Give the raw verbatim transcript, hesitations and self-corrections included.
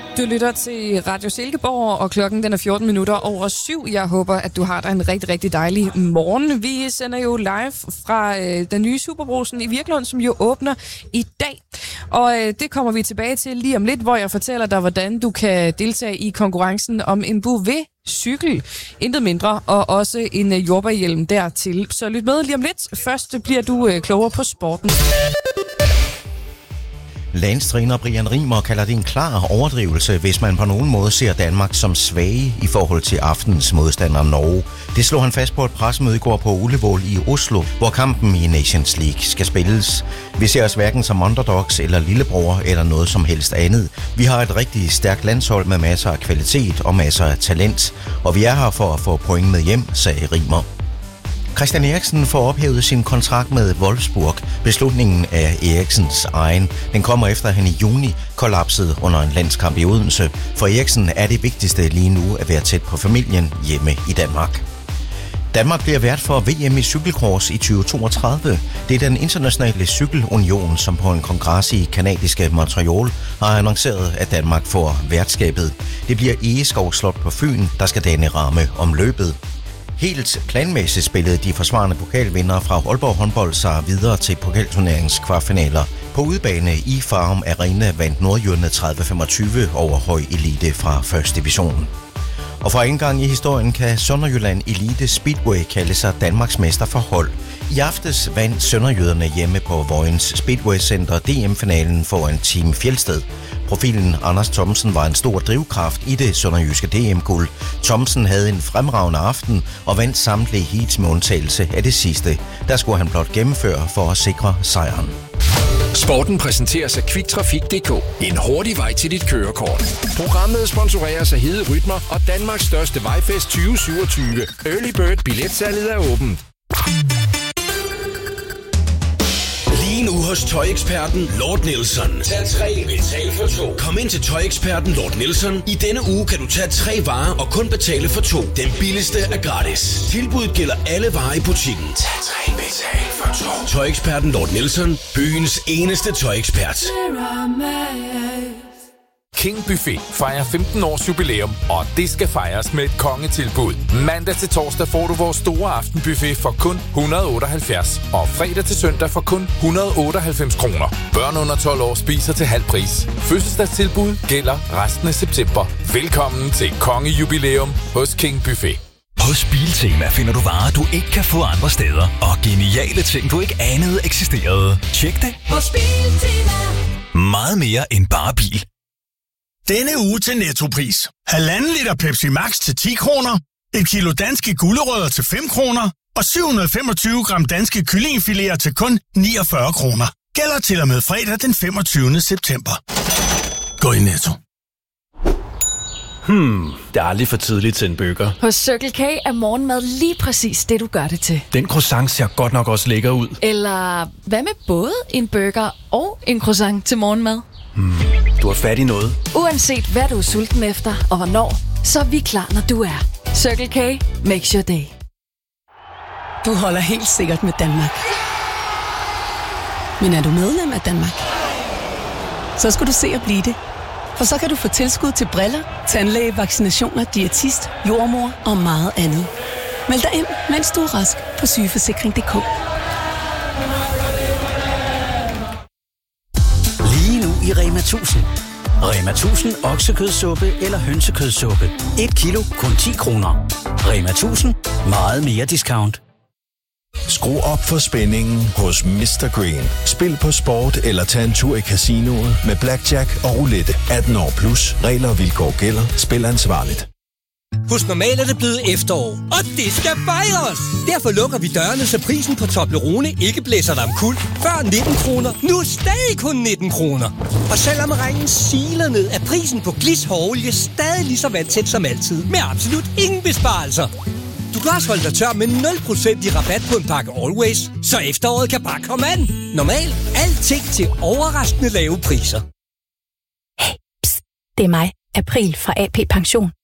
Du lytter til Radio Silkeborg, og klokken den er fjorten minutter over syv. Jeg håber, at du har dig en rigtig, rigtig dejlig morgen. Vi sender jo live fra øh, den nye Superbrugsen i Virklund, som jo åbner i dag. Og øh, det kommer vi tilbage til lige om lidt, hvor jeg fortæller dig, hvordan du kan deltage i konkurrencen om en Bouvet cykel, intet mindre, og også en øh, jordbærhjelm dertil. Så lyt med lige om lidt. Først bliver du øh, klogere på sporten. Landstræner Brian Rimer kalder det en klar overdrivelse, hvis man på nogen måde ser Danmark som svage i forhold til aftens modstander Norge. Det slog han fast på et pressemøde i går på Ullevål i Oslo, hvor kampen i Nations League skal spilles. Vi ser os hverken som underdogs eller lillebror eller noget som helst andet. Vi har et rigtig stærkt landshold med masser af kvalitet og masser af talent, og vi er her for at få point med hjem, sagde Rimer. Christian Eriksen får ophævet sin kontrakt med Wolfsburg. Beslutningen er Eriksens egen. Den kommer efter, at han i juni kollapsede under en landskamp i Odense. For Eriksen er det vigtigste lige nu at være tæt på familien hjemme i Danmark. Danmark bliver vært for V M i cykelcross i tyve toogtredive. Det er den internationale cykelunion, som på en kongres i kanadiske Montreal har annonceret, at Danmark får værtskabet. Det bliver Egeskov Slot på Fyn, der skal danne ramme om løbet. Helt planmæssigt spillede de forsvarende pokalvindere fra Aalborg håndbold sig videre til pokalturneringens kvartfinaler. På udebane i Farum Arena vandt nordjyderne tredive femogtyve over høj elite fra første division. Og for en gang i historien kan Sønderjylland Elite Speedway kalde sig Danmarks mester for hold. I aftes vandt sønderjyderne hjemme på Vojens Speedway Center D M-finalen foran Team Fjelsted. Profilen Anders Thomsen var en stor drivkraft i det sønderjyske D M-guld. Thomsen havde en fremragende aften og vandt samtlige heats med undtagelse af det sidste. Der skulle han blot gennemføre for at sikre sejren. Sporten præsenteres af Quick Trafik punktum d k. En hurtig vej til dit kørekort. Programmet sponsoreres af Hede Rytmer og Danmarks største vejfest tyve syvogtyve. Early Bird billetsalget er åbent. Lige nu hos tøjeksperten Lord Nielsen. Tag tre, betal for to. Kom ind til tøjeksperten Lord Nielsen. I denne uge kan du tage tre varer og kun betale for to. Den billigste er gratis. Tilbuddet gælder alle varer i butikken. Tag tre, betal for to. Tøjeksperten Lord Nielsen. Byens eneste tøjekspert. King Buffet fejrer femten års jubilæum, og det skal fejres med et kongetilbud. Mandag til torsdag får du vores store aftenbuffet for kun et hundrede og otteoghalvfjerds, og fredag til søndag for kun et hundrede og otteoghalvfems kroner. Børn under tolv år spiser til halv pris. Fødselsdagstilbud gælder resten af september. Velkommen til kongejubilæum hos King Buffet. Hos Biltema finder du varer, du ikke kan få andre steder, og geniale ting, du ikke anede eksisterede. Tjek det hos Biltema. Meget mere end bare bil. Denne uge til Nettopris. Halvanden liter Pepsi Max til ti kroner. Et kilo danske gulerødder til fem kroner. Og syv hundrede og femogtyve gram danske kyllingefiléer til kun niogfyrre kroner. Gælder til og med fredag den femogtyvende september. Gå i Netto. Hmm, det er aldrig for tidligt til en burger. Hos Circle K er morgenmad lige præcis det, du gør det til. Den croissant ser godt nok også lækker ud. Eller hvad med både en burger og en croissant til morgenmad? Hmm, du har fat i noget. Uanset hvad du er sulten efter og hvornår, så er vi klar, når du er. Circle K makes your day. Du holder helt sikkert med Danmark. Men er du medlem af Danmark? Så skal du se at blive det. For så kan du få tilskud til briller, tandlæge, vaccinationer, diætist, jordmor og meget andet. Meld dig ind, mens du er rask på sygeforsikring punktum d k. Lige nu i Rema tusind. Rema tusind oksekødssuppe eller hønsekødssuppe. et kilo kun ti kroner. Rema tusind. Meget mere discount. Skru op for spændingen hos mister Green. Spil på sport eller tag en tur i casinoet med blackjack og roulette. atten år plus. Regler og vilkår gælder. Spil ansvarligt. Hos Normal er det blevet efterår, og det skal fejres! Derfor lukker vi dørene, så prisen på Toblerone ikke blæser dig omkuld. Før nitten kroner, nu stadig kun nitten kroner. Og selvom regnen siler ned, er prisen på Glis hårolie stadig lige så vandsæt som altid. Med absolut ingen besparelser. Du kan også holde dig tør med nul procent i rabat på en pakke Always, så efteråret kan bare komme an. Normal. Alting til overraskende lave priser. Hey, pst, det er mig, April fra A P Pension.